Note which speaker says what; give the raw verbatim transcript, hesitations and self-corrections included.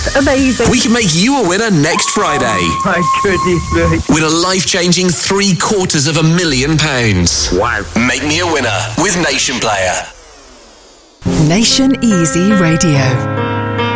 Speaker 1: That's amazing.
Speaker 2: We can make you a winner next Friday.
Speaker 1: Oh, my goodness me.
Speaker 2: Win a life-changing three quarters of a million pounds.
Speaker 1: Wow.
Speaker 2: Make me a winner with Nation Player.
Speaker 3: Nation Easy Radio.